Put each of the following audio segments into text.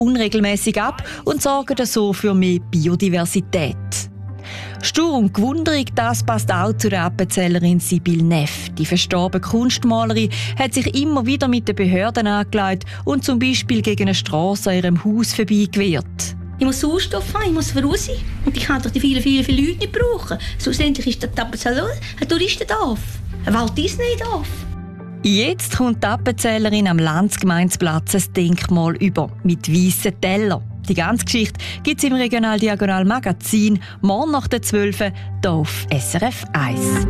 unregelmäßig ab und sorgen so für mehr Biodiversität. Stur und gewunderig, das passt auch zu der Appenzellerin Sibylle Neff. Die verstorbene Kunstmalerin hat sich immer wieder mit den Behörden angelegt und zum Beispiel gegen eine Strasse an ihrem Haus vorbeigewehrt. Ich muss Sauerstoff haben, ich muss raus. Und ich kann doch die vielen Leute nicht brauchen. Schlussendlich ist das Appenzell ein Touristendorf, ein Walt Disney-Dorf. Jetzt kommt die Appenzellerin am Landsgemeinsplatz ein Denkmal über, mit weißen Tellern. Die ganze Geschichte gibt es im Regional-Diagonal-Magazin morgen nach der 12 Uhr hier auf SRF 1.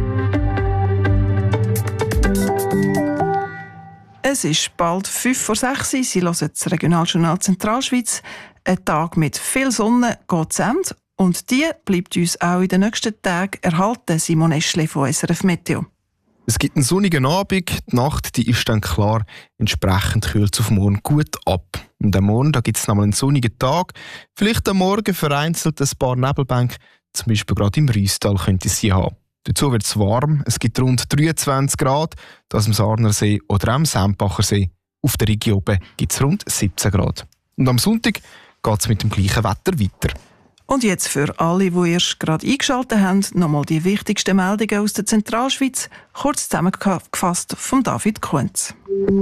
Es ist bald 5:06 Uhr. Sie hören das Regionaljournal Zentralschweiz. Ein Tag mit viel Sonne geht zu Ende. Und die bleibt uns auch in den nächsten Tagen erhalten, Simon Eschle von SRF Meteo. Es gibt einen sonnigen Abend, die Nacht die ist dann klar, entsprechend kühlt es auf morgen gut ab. Und am Morgen gibt es nochmal einen sonnigen Tag, vielleicht am Morgen vereinzelt ein paar Nebelbänke, zum Beispiel gerade im Riestal könnte es sie haben. Dazu wird es warm, es gibt rund 23 Grad, das am Sarnersee oder am Sempacher See. Auf der Region oben gibt es rund 17 Grad. Und am Sonntag geht es mit dem gleichen Wetter weiter. Und jetzt für alle, die erst gerade eingeschaltet haben, nochmal die wichtigsten Meldungen aus der Zentralschweiz, kurz zusammengefasst von David Kunz.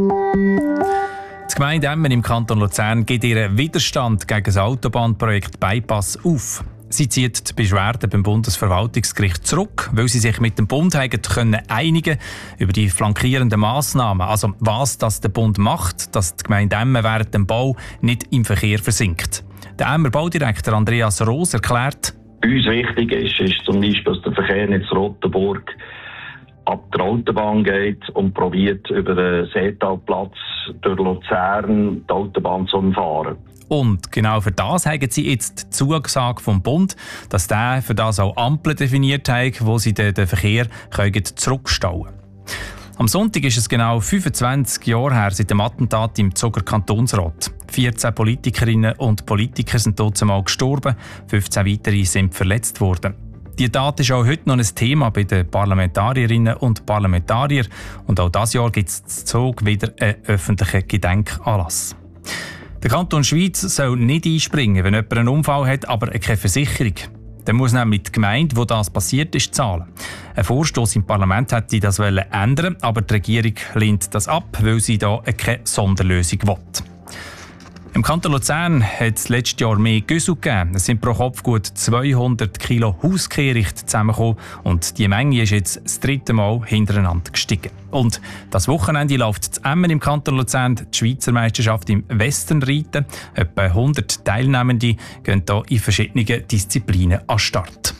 Die Gemeinde Emmen im Kanton Luzern gibt ihren Widerstand gegen das Autobahnprojekt Bypass auf. Sie zieht die Beschwerde beim Bundesverwaltungsgericht zurück, weil sie sich mit dem Bund einigen über die flankierenden Massnahmen. Also was das der Bund macht, dass die Gemeinde Emmen während dem Bau nicht im Verkehr versinkt. Der Emmer Baudirektor Andreas Roos erklärt: Uns wichtig ist zum Beispiel, dass der Verkehr nicht zu Rotenburg ab der Autobahn geht und probiert über den Seetalplatz durch Luzern die Autobahn zu umfahren. Und genau für das haben sie jetzt die Zusage vom Bund, dass der für das auch Ampeln definiert hat, wo sie den Verkehr zurückstauen können. Am Sonntag ist es genau 25 Jahre her seit dem Attentat im Zuger Kantonsrat. 14 Politikerinnen und Politiker sind dort einmal gestorben, 15 weitere sind verletzt worden. Die Tat ist auch heute noch ein Thema bei den Parlamentarierinnen und Parlamentariern. Und auch dieses Jahr gibt es zu Zug wieder einen öffentlichen Gedenkanlass. Der Kanton Schweiz soll nicht einspringen, wenn jemand einen Unfall hat, aber keine Versicherung. Dann muss nämlich die Gemeinde, wo das passiert ist, zahlen. Ein Vorstoss im Parlament hätte das ändern, aber die Regierung lehnt das ab, weil sie da keine Sonderlösung will. Im Kanton Luzern hat es letztes Jahr mehr Güssel gegeben. Es sind pro Kopf gut 200 Kilo Hauskehricht zusammengekommen und die Menge ist jetzt das 3. Mal hintereinander gestiegen. Und das Wochenende läuft zu Emmen im Kanton Luzern die Schweizer Meisterschaft im Westernreiten. Etwa 100 Teilnehmende gehen hier in verschiedenen Disziplinen an den Start.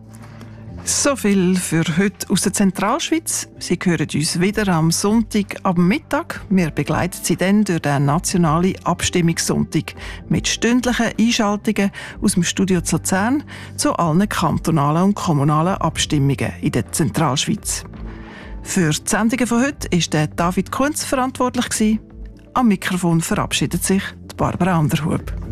So viel für heute aus der Zentralschweiz. Sie hören uns wieder am Sonntag ab Mittag. Wir begleiten Sie dann durch den nationalen Abstimmungssonntag mit stündlichen Einschaltungen aus dem Studio zu Luzern zu allen kantonalen und kommunalen Abstimmungen in der Zentralschweiz. Für die Sendungen von heute war David Kunz verantwortlich. Am Mikrofon verabschiedet sich Barbara Anderhub.